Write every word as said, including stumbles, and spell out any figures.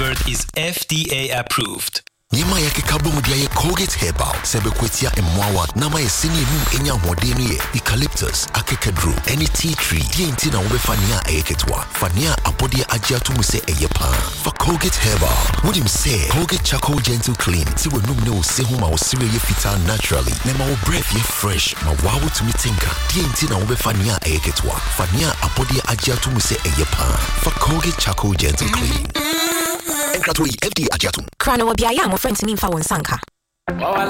birth is F D A approved. Nima yake kabomu dia ye Colgate Herbal sebe kwetia emwawa nama ye sini mum enya hodeni ye eucalyptus akekedru any tea tree die inti na ube fania ayeketwa fania abodi ajia tumuse eyepa for Colgate Herbal would him say Colgate Charcoal Gentle Clean si we num ne usehu ma usire ye fita naturally nema wo breath ye fresh ma wawu tumi tinka die inti na ube fania ayeketwa fania abodi ajia tumuse eyepa for Colgate Charcoal Gentle Clean Enkratoi F D A ajiatum Krano wa biaya mo friends ni mfa won sanka